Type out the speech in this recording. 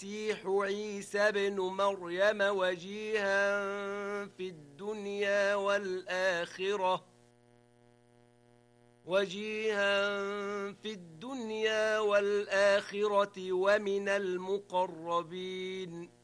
المسيح عيسى بن مريم وجيها في الدنيا والآخرة ومن المقربين.